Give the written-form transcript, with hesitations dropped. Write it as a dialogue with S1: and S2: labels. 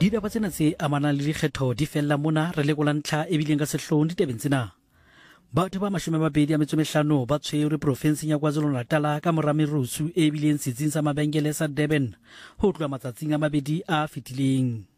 S1: Ditaba tsena tse amanang le dikgetho di fella mona re lekola ntlha e bileng ka sehloohong ditabeng tsena. Batho ba 25 ba tshwerwe profenseng ya KwaZulu-Natal ka mora merusu e bileng setsing sa mabenkele sa Durban ho tloha matsatsing a mabedi a fetileng.